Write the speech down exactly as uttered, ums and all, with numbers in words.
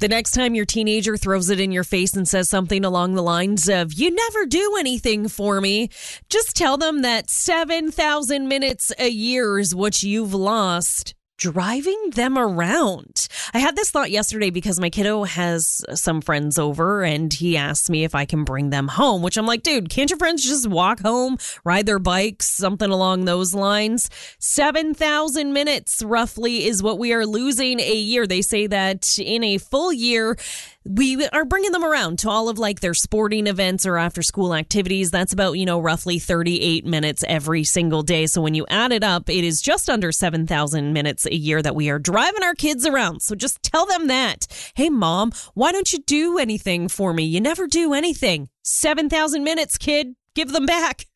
The next time your teenager throws it in your face and says something along the lines of, you never do anything for me, just tell them that seven thousand minutes a year is what you've lost driving them around. I had this thought yesterday because my kiddo has some friends over and he asked me if I can bring them home, which I'm like, dude, can't your friends just walk home, ride their bikes, something along those lines? seven thousand minutes roughly is what we are losing a year. They say that in a full year, we are bringing them around to all of like their sporting events or after school activities. That's about, you know, roughly thirty-eight minutes every single day. So when you add it up, it is just under seven thousand minutes a year that we are driving our kids around. So just tell them that. Hey, mom, why don't you do anything for me? You never do anything. seven thousand minutes, kid. Give them back.